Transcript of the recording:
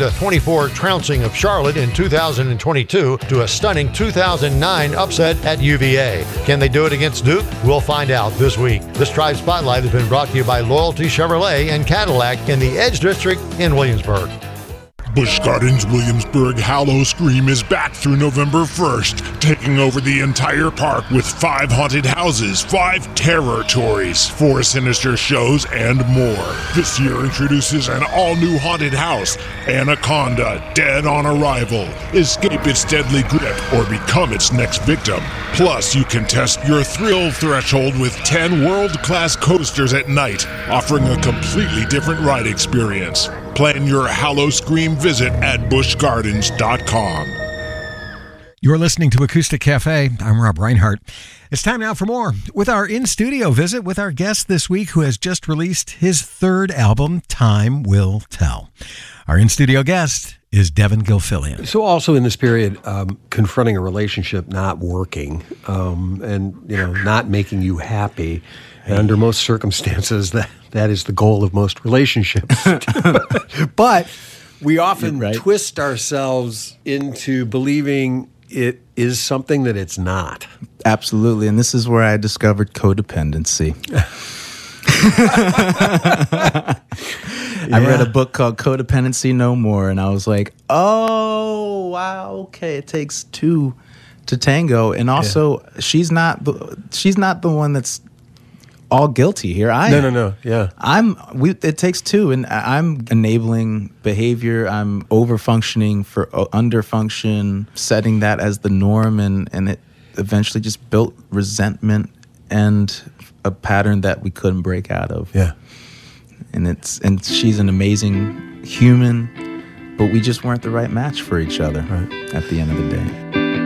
31-24 trouncing of Charlotte in 2022 to a stunning 2009 upset at UVA. Can they do it against Duke? We'll find out this week. This Tribe Spotlight has been brought to you by Loyalty Chevrolet and Cadillac in the Edge District in Williamsburg. Busch Gardens Williamsburg Howl-O-Scream is back through November 1st, taking over the entire park with 5 haunted houses, 5 terror toys, 4 sinister shows, and more. This year introduces an all-new haunted house, Anaconda, Dead on Arrival. Escape its deadly grip or become its next victim. Plus, you can test your thrill threshold with 10 world-class coasters at night, offering a completely different ride experience. Plan your Howl-O-Scream visit at buschgardens.com. You're listening to Acoustic Cafe. I'm Rob Reinhardt. It's time now for more with our in-studio visit with our guest this week who has just released his 3rd album, Time Will Tell. Our in-studio guest is Devin Gilfillian. So also in this period, confronting a relationship not working and not making you happy. And under most circumstances, that is the goal of most relationships. But we often twist ourselves into believing it is something that it's not. Absolutely. And this is where I discovered codependency. I read a book called Codependency No More, and I was like, oh, wow, okay, it takes 2 to tango. And also, she's not the one that's all guilty here. No. Yeah. It takes 2, and I'm enabling behavior. I'm over-functioning for under-function, setting that as the norm, and it eventually just built resentment and a pattern that we couldn't break out of. Yeah. And she's an amazing human, but we just weren't the right match for each other at the end of the day.